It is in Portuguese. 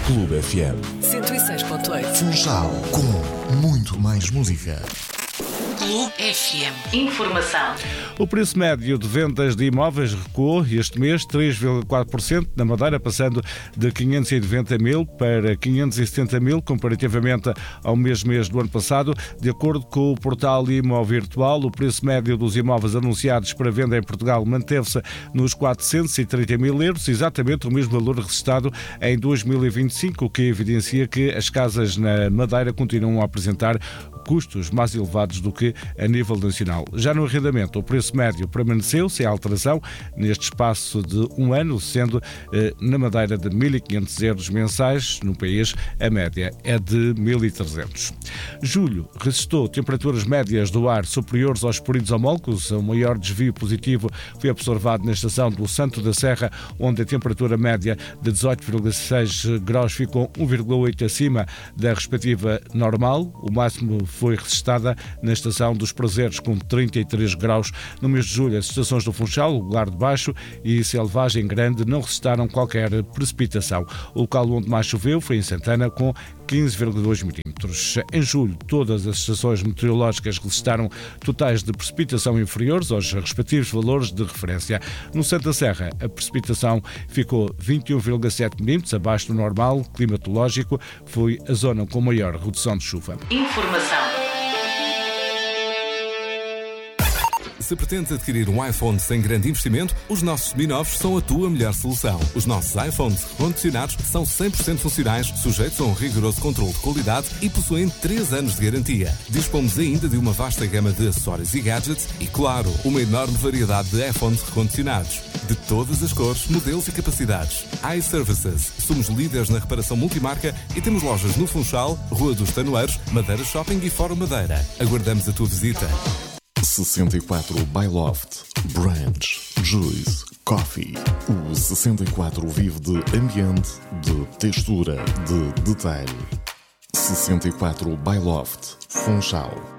Clube FM 106.8. Funchal, com muito mais música. Clube FM. Informação. O preço médio de vendas de imóveis recuou este mês 3,4% na Madeira, passando de 590 mil para 570 mil, comparativamente ao mesmo mês do ano passado. De acordo com o portal Imovirtual, o preço médio dos imóveis anunciados para venda em Portugal manteve-se nos 430 mil euros, exatamente o mesmo valor registrado em 2025, o que evidencia que as casas na Madeira continuam a apresentar custos mais elevados do que a nível nacional. Já no arrendamento, o preço médio permaneceu sem alteração neste espaço de um ano, sendo na Madeira de 1.500 euros mensais, no país a média é de 1.300. Julho registrou temperaturas médias do ar superiores aos períodos homólogos. O maior desvio positivo foi observado na estação do Santo da Serra, onde a temperatura média de 18,6 graus ficou 1,8 acima da respectiva normal. O máximo foi registrada na estação dos Prazeres, com 33 graus. No mês de julho, as estações do Funchal, o Lugar de Baixo e Selvagem Grande não registraram qualquer precipitação. O local onde mais choveu foi em Santana, com 15,2 milímetros. Em julho, todas as estações meteorológicas registraram totais de precipitação inferiores aos respectivos valores de referência. No Santa Serra, a precipitação ficou 21,7 milímetros abaixo do normal climatológico. Foi a zona com maior redução de chuva. Informação. Se pretendes adquirir um iPhone sem grande investimento, os nossos seminovos são a tua melhor solução. Os nossos iPhones recondicionados são 100% funcionais, sujeitos a um rigoroso controle de qualidade e possuem 3 anos de garantia. Dispomos ainda de uma vasta gama de acessórios e gadgets e, claro, uma enorme variedade de iPhones recondicionados. De todas as cores, modelos e capacidades. iServices. Somos líderes na reparação multimarca e temos lojas no Funchal, Rua dos Tanoeiros, Madeira Shopping e Fórum Madeira. Aguardamos a tua visita. 64 by Loft, Branch, Juice, Coffee. O 64 vive de ambiente, de textura, de detalhe. 64 by Loft, Funchal.